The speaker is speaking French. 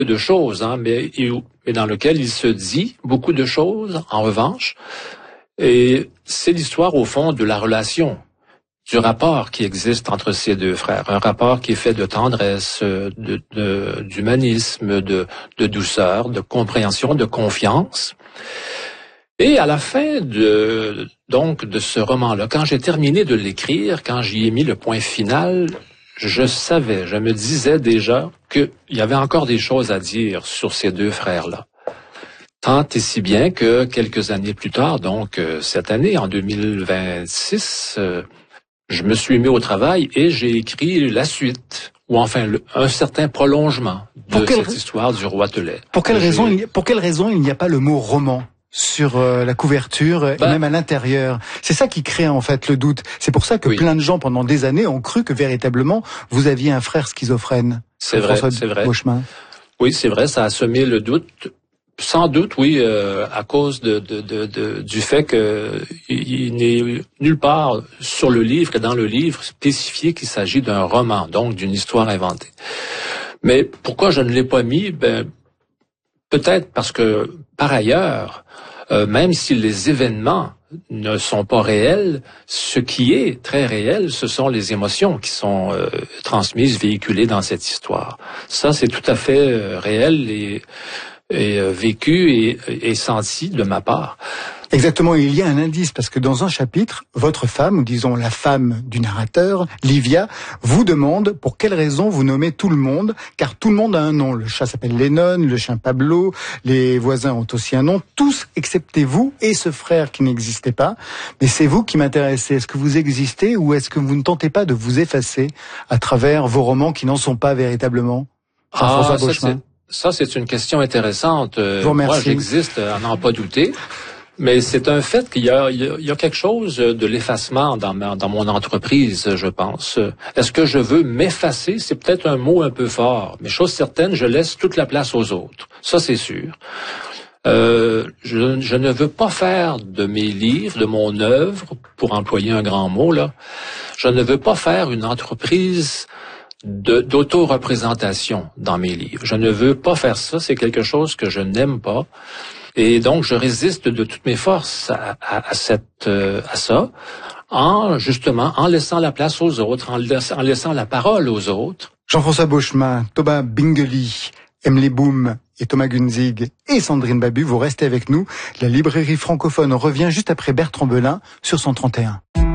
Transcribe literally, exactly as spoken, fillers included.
de choses, hein, mais, mais dans lequel il se dit beaucoup de choses, en revanche. Et c'est l'histoire, au fond, de la relation, du rapport qui existe entre ces deux frères. Un rapport qui est fait de tendresse, de, de, d'humanisme, de, de douceur, de compréhension, de confiance. Et à la fin de, donc, de ce roman-là, quand j'ai terminé de l'écrire, quand j'y ai mis le point final, je savais, je me disais déjà qu'il y avait encore des choses à dire sur ces deux frères-là. Tant et si bien que quelques années plus tard, donc cette année, en deux mille vingt-six, euh, je me suis mis au travail et j'ai écrit la suite, ou enfin le, un certain prolongement de cette ra- histoire du roi Telet. Pour quelle raison il, pour quelle raison il n'y a pas le mot roman sur euh, la couverture ben, et même à l'intérieur? C'est ça qui crée en fait le doute. C'est pour ça que oui. plein de gens pendant des années ont cru que véritablement vous aviez un frère schizophrène. C'est vrai, c'est vrai. Beauchemin. Oui, c'est vrai, ça a semé le doute. Sans doute, oui, euh, à cause de, de, de, de du fait que il n'est nulle part sur le livre et dans le livre spécifié qu'il s'agit d'un roman, donc d'une histoire inventée. Mais pourquoi je ne l'ai pas mis? Ben, peut-être parce que, par ailleurs, euh, même si les événements ne sont pas réels, ce qui est très réel, ce sont les émotions qui sont euh, transmises, véhiculées dans cette histoire. Ça, c'est tout à fait euh, réel et et vécu et, et senti de ma part. Exactement, il y a un indice, parce que dans un chapitre, votre femme, ou disons la femme du narrateur, Livia, vous demande pour quelle raison vous nommez tout le monde, car tout le monde a un nom. Le chat s'appelle Lennon, le chien Pablo, les voisins ont aussi un nom, tous excepté vous et ce frère qui n'existait pas. Mais c'est vous qui m'intéressez. Est-ce que vous existez ou est-ce que vous ne tentez pas de vous effacer à travers vos romans qui n'en sont pas véritablement? Jean-François ah, Beauchemin. Ça, c'est une question intéressante. Moi, j'existe, à n'en pas douter. Mais c'est un fait qu'il y a, il y a quelque chose de l'effacement dans, ma, dans mon entreprise, je pense. Est-ce que je veux m'effacer? C'est peut-être un mot un peu fort. Mais chose certaine, je laisse toute la place aux autres. Ça, c'est sûr. Euh, je, je ne veux pas faire de mes livres, de mon œuvre, pour employer un grand mot, là, je ne veux pas faire une entreprise de, d'auto-représentation dans mes livres. Je ne veux pas faire ça, c'est quelque chose que je n'aime pas. Et donc, je résiste de toutes mes forces à, à, à, cette, euh, à ça, en, justement, en laissant la place aux autres, en, laissant, en laissant la parole aux autres. Jean-François Beauchemin, Thomas Bingeli, Emily Boom et Thomas Gunzig et Sandrine Babu, vous restez avec nous. La librairie francophone revient juste après Bertrand Belin sur cent trente et un.